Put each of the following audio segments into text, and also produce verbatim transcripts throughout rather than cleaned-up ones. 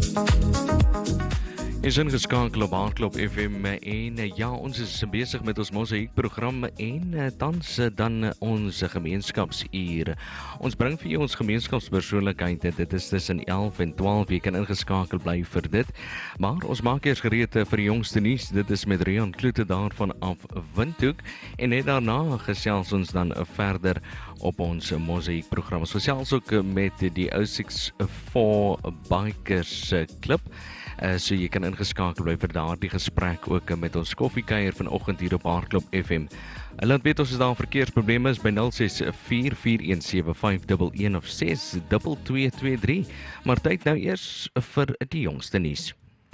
Is ingeskakel op Hardklop F M en ja, ons is besig met ons mosaïekprogram en tans dan ons gemeenskapsuur. Ons bring vir jou ons gemeenskapspersoonlikheid, dit is tussen elf en twaalf, jy kan ingeskakel bly vir dit. Maar ons maak eers gereed vir die jongste nuus, dit is met Rian Kloete daarvan af Windhoek en net daarna gesels ons dan verder op ons mosaïekprogram. Ons gesels ook met die O ses vier Bikers Club. Uh, so jy kan ingeskakel bly vir daardie gesprek ook met ons koffiekuier vanoggend hier op Hardklop F M. Laat weet ons as daar verkeersprobleme is by nul ses vier vier een sewe vyf een een of ses twee twee twee drie. Maar tyd nou eers vir die jongste nuus.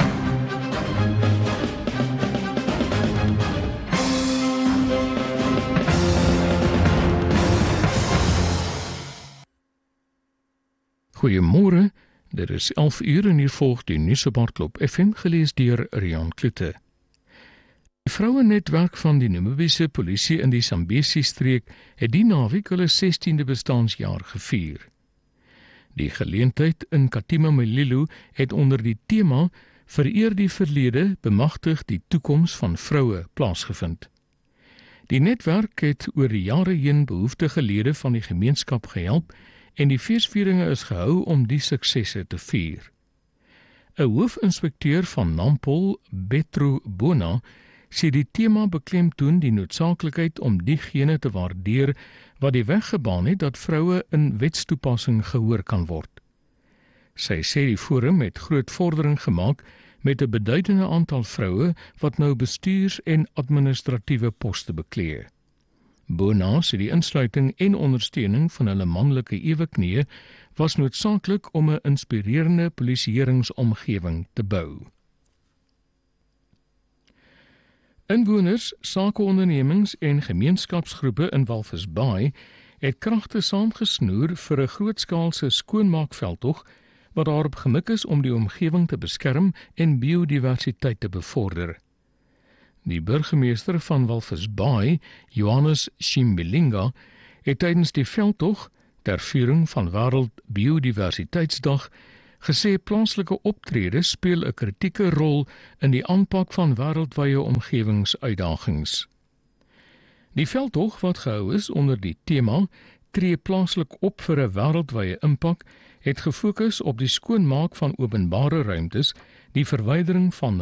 Goeiemôre. Dit is elf uur en hier volg die nuus op Hardklop F M gelees deur Rian Kloete. Die vrouenetwerk van die Namibiese polisie in die Zambesi-streek het die naweek hulle sestiende bestaanjaar gevier. Die geleentheid in Katima Mulilo het onder die tema Vereer die verlede, bemagtig die toekoms van vroue plaasgevind. Die netwerk het oor die jare heen behoeftige lede van die gemeenskap gehelp en die feesvieringe is gehou om die suksesse te vier. 'n Hoofinspekteur van Nampol, Betro Bona, sê die tema beklemtoon die noodsaaklikheid om diegene te waardeer wat die weg gebaan het dat vroue in wetstoepassing gehoor kan word. Sy sê die forum het groot vordering gemaak met 'n beduidende aantal vroue wat nou bestuurs- en administratiewe poste beklee. Bona sê die insluiting en ondersteuning van hulle manlike eweknieë was noodsaaklik om 'n inspirerende polisieeringsomgewing te bou. Inwoners, sakeondernemings en gemeenskapsgroepe in Walvis Bay het kragte saamgesnoer vir 'n grootskaalse skoonmaakveldtog wat daarop gemik is om die omgewing te beskerm en biodiversiteit te bevorder. Die burgemeester van Walvis Bay, Johannes Shimbilinga, het tydens die veldtog ter viering van Wêreld Biodiversiteitsdag gesê plaaslike optredes speel 'n kritieke rol in die aanpak van wêreldwye omgewingsuitdagings. Die veldtog wat gehou is onder die tema Tree plaaslik op vir 'n wêreldwye impak het gefokus op die skoonmaak van openbare ruimtes, die verwydering van